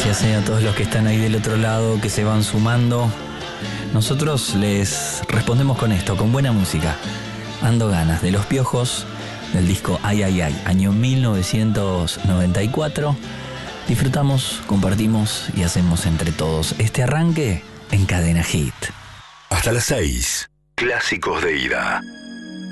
Gracias a todos los que están ahí del otro lado, que se van sumando. Nosotros les respondemos con esto, con buena música. Ando Ganas, de Los Piojos, del disco Ay Ay Ay, año 1994. Disfrutamos, compartimos y hacemos entre todos este arranque en Cadena Hit. Hasta las 6. Clásicos de ida.